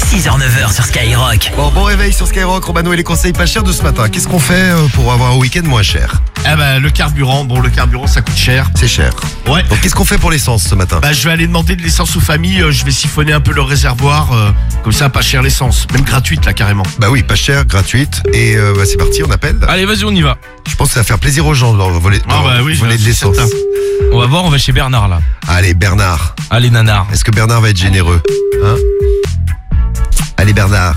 6h-9h sur Skyrock. Bon réveil sur Skyrock, Romano et les conseils pas chers de ce matin. Qu'est-ce qu'on fait pour avoir un week-end moins cher? Ah bah le carburant, le carburant ça coûte cher. C'est cher. Ouais. Donc qu'est-ce qu'on fait pour l'essence ce matin? Bah je vais aller demander de l'essence aux familles, je vais siphonner un peu leur réservoir, comme ça pas cher l'essence, même gratuite là carrément. Bah oui, pas cher, gratuite. Et c'est parti, on appelle. Allez, vas-y, on y va. Je pense que ça va faire plaisir aux gens de leur voler, voler de l'essence. certain. On va voir, on va chez Bernard là. Allez Bernard, Allez, nanar. est-ce que Bernard va être généreux? Hein? Allez Bernard.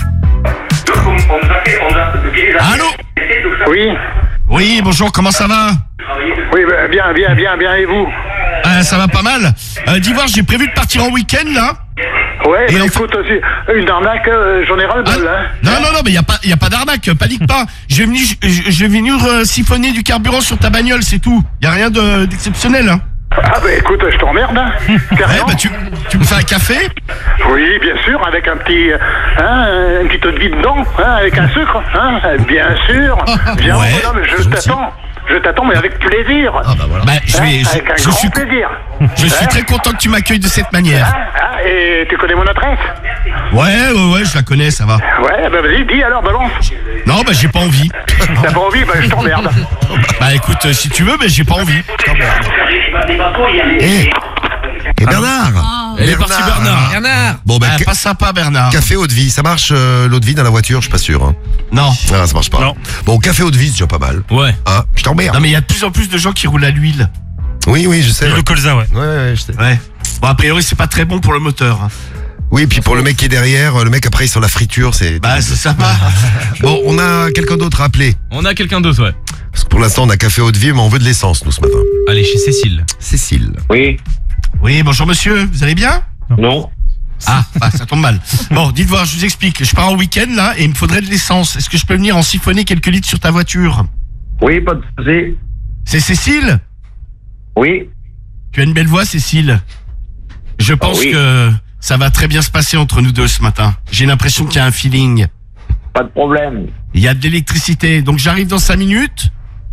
Allô? Oui, Oui, bonjour, comment ça va? oui, bah, bien, et vous? Ça va pas mal. Dis voir, j'ai prévu de partir en week-end là. Ouais, Et bah, en écoute, une arnaque, j'en ai ras le bol, hein. Non, mais y a pas d'arnaque, panique pas. Je vais venir siphonner du carburant sur ta bagnole, c'est tout. Y a rien d'exceptionnel, hein. Ah bah écoute, je t'emmerde, hein, Ouais, carrément. bah tu me fais un café? Oui, bien sûr, avec un petit, une petite eau de vie dedans, avec un sucre, bien sûr. Viens, ouais, non, mais je t'attends, mais avec plaisir. Ah bah voilà. Bah Avec un grand plaisir. je suis très content que tu m'accueilles de cette manière. Et tu connais mon adresse? Ouais, je la connais, ça va. Ouais, bah vas-y, dis alors, balance. Non, bah j'ai pas envie. T'as pas envie, bah je t'emmerde. Bah écoute, si tu veux, mais j'ai pas envie. Et Bernard. Elle est partie, Bernard. Bon bah Pas sympa, Bernard. café eau de vie, ça marche l'eau de vie dans la voiture? Je suis pas sûr. Hein. Non. Ah, ça marche pas. Non. Bon, café eau de vie, c'est déjà pas mal. Ouais. Hein, je t'emmerde. Non, mais il y a de plus en plus de gens qui roulent à l'huile. Oui, je sais. Le colza, ouais. Ouais, je sais. Ouais. Bon, a priori, c'est pas très bon pour le moteur. Hein. Oui, puis pour le mec qui est derrière, le mec après il est sur la friture, c'est... Bah, c'est sympa. Bon, on a quelqu'un d'autre à appeler. On a quelqu'un d'autre, ouais. Parce que pour l'instant, on a café eau de vie, mais on veut de l'essence, nous, ce matin. Allez, chez Cécile. Cécile. Oui, Oui, bonjour monsieur, vous allez bien? non. Ah, bah, ça tombe mal. Bon, dites voir, je vous explique. Je pars en week-end là et il me faudrait de l'essence. Est-ce que je peux venir en siphonner quelques litres sur ta voiture? Oui, pas de souci. C'est Cécile? Oui. Tu as une belle voix, Cécile. Je pense oui. que ça va très bien se passer entre nous deux ce matin. J'ai l'impression qu'il y a un feeling. Pas de problème. Il y a de l'électricité. Donc j'arrive dans 5 minutes.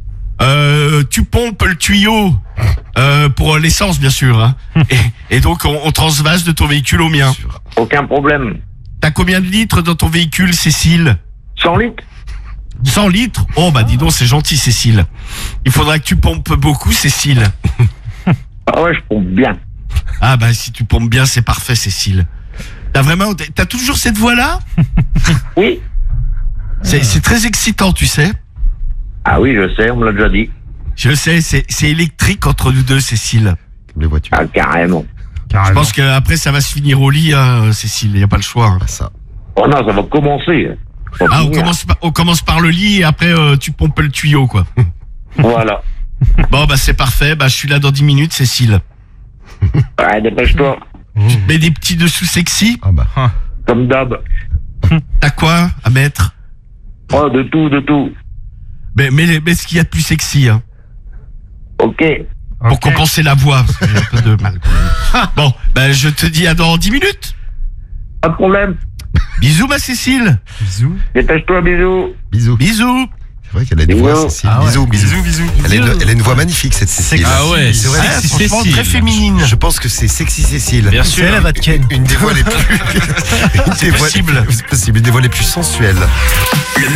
Tu pompes le tuyau pour l'essence, bien sûr. Hein. Et donc on transvase de ton véhicule au mien. Aucun problème. T'as combien de litres dans ton véhicule, Cécile? 100 litres? 100 litres? Oh bah dis donc, c'est gentil, Cécile. Il faudra que tu pompes beaucoup, Cécile. Ah ouais, je pompe bien. Ah bah si tu pompes bien, c'est parfait, Cécile. T'as toujours cette voix-là? Oui. C'est très excitant, tu sais. Ah oui, je sais, on me l'a déjà dit. Je sais, c'est électrique entre nous deux, Cécile. Comme les voitures. Ah, carrément. Je pense qu'après ça va se finir au lit, hein, Cécile. Il y a pas le choix. Hein. Pas ça. Oh non, ça va commencer. Ça va Ah, finir. on commence par le lit et après tu pompes le tuyau, quoi. Voilà. Bon bah c'est parfait. Bah je suis là dans 10 minutes, Cécile. Ouais, dépêche-toi. Tu te mets des petits dessous sexy. Ah bah. Comme d'hab. T'as quoi à mettre? Oh, de tout. Mais ce qu'il y a de plus sexy, hein. Ok. Pour compenser la voix, parce que j'ai un peu de mal quand même. Bon, bah je te dis à dans 10 minutes. Pas de problème. Bisous ma Cécile. Dépêche-toi, bisous. Bisous. Bisous. C'est vrai qu'elle a une voix, Cécile. Ah ouais. Bisous. Elle a une voix magnifique, cette Cécile. Ah ouais, c'est vrai. sexy Franchement, Cécile. très féminine. Je pense que c'est sexy Cécile. Bien sûr. Une des voix les plus... C'est possible. C'est possible, une des voix les plus sensuelles.